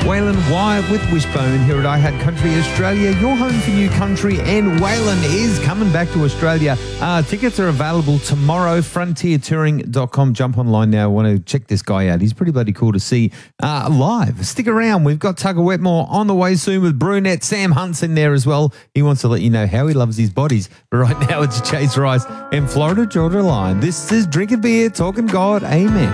Waylon Wyatt with Wishbone here at iHeart Country Australia, your home for new country, and Waylon is coming back to Australia. Tickets are available tomorrow, frontiertouring.com. Jump online now. I want to check this guy out. He's pretty bloody cool to see live. Stick around. We've got Tugger Wetmore on the way soon with Brunette. Sam Hunt's in there as well. He wants to let you know how he loves his bodies. But right now it's Chase Rice and Florida Georgia Line. This is Drinking Beer, Talking God. Amen.